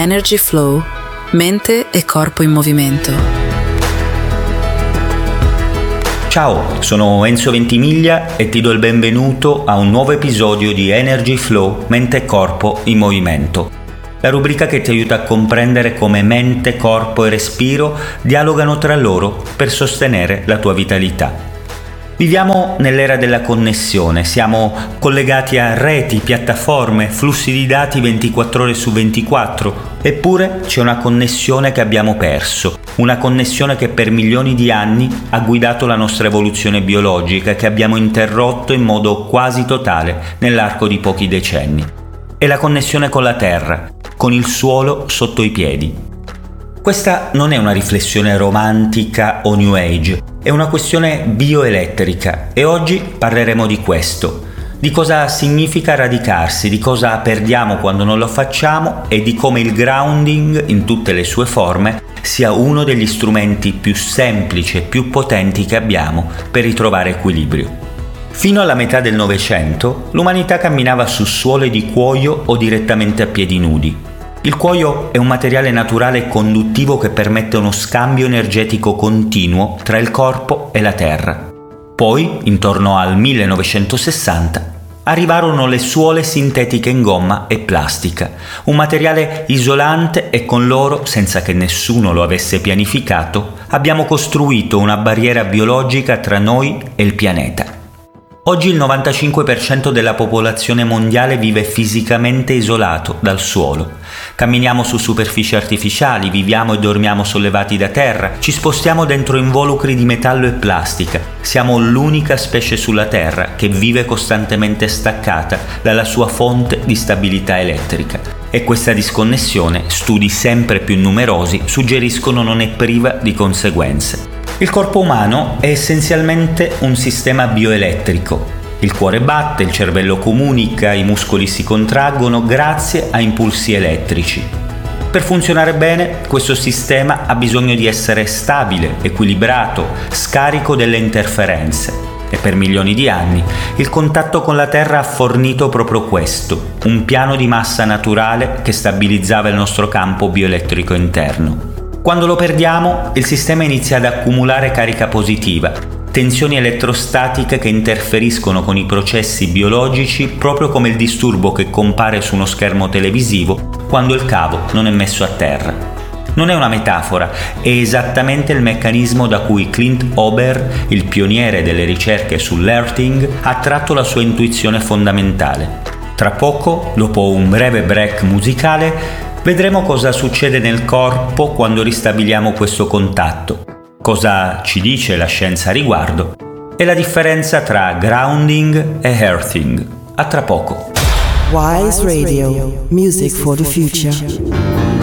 Energy Flow, mente e corpo in movimento. Ciao, sono Enzo Ventimiglia e ti do il benvenuto a un nuovo episodio di Energy Flow, mente e corpo in movimento. La rubrica che ti aiuta a comprendere come mente, corpo e respiro dialogano tra loro per sostenere la tua vitalità. Viviamo nell'era della connessione, siamo collegati a reti, piattaforme, flussi di dati 24 ore su 24, eppure c'è una connessione che abbiamo perso, una connessione che per milioni di anni ha guidato la nostra evoluzione biologica e che abbiamo interrotto in modo quasi totale nell'arco di pochi decenni. È la connessione con la terra, con il suolo sotto i piedi. Questa non è una riflessione romantica o New Age, è una questione bioelettrica e oggi parleremo di questo, di cosa significa radicarsi, di cosa perdiamo quando non lo facciamo e di come il grounding in tutte le sue forme sia uno degli strumenti più semplici e più potenti che abbiamo per ritrovare equilibrio. Fino alla metà del Novecento l'umanità camminava su suole di cuoio o direttamente a piedi nudi. Il cuoio è un materiale naturale e conduttivo che permette uno scambio energetico continuo tra il corpo e la terra. Poi, intorno al 1960, arrivarono le suole sintetiche in gomma e plastica, un materiale isolante e con loro, senza che nessuno lo avesse pianificato, abbiamo costruito una barriera biologica tra noi e il pianeta. Oggi il 95% della popolazione mondiale vive fisicamente isolato dal suolo. Camminiamo su superfici artificiali, viviamo e dormiamo sollevati da terra, ci spostiamo dentro involucri di metallo e plastica. Siamo l'unica specie sulla Terra che vive costantemente staccata dalla sua fonte di stabilità elettrica. E questa disconnessione, studi sempre più numerosi, suggeriscono non è priva di conseguenze. Il corpo umano è essenzialmente un sistema bioelettrico. Il cuore batte, il cervello comunica, i muscoli si contraggono grazie a impulsi elettrici. Per funzionare bene, questo sistema ha bisogno di essere stabile, equilibrato, scarico delle interferenze. E per milioni di anni il contatto con la Terra ha fornito proprio questo, un piano di massa naturale che stabilizzava il nostro campo bioelettrico interno. Quando lo perdiamo, il sistema inizia ad accumulare carica positiva, tensioni elettrostatiche che interferiscono con i processi biologici proprio come il disturbo che compare su uno schermo televisivo quando il cavo non è messo a terra. Non è una metafora, è esattamente il meccanismo da cui Clint Ober, il pioniere delle ricerche sull'earthing, ha tratto la sua intuizione fondamentale. Tra poco, dopo un breve break musicale, vedremo cosa succede nel corpo quando ristabiliamo questo contatto, cosa ci dice la scienza a riguardo e la differenza tra grounding e earthing. A tra poco. Wise Radio, music for the future.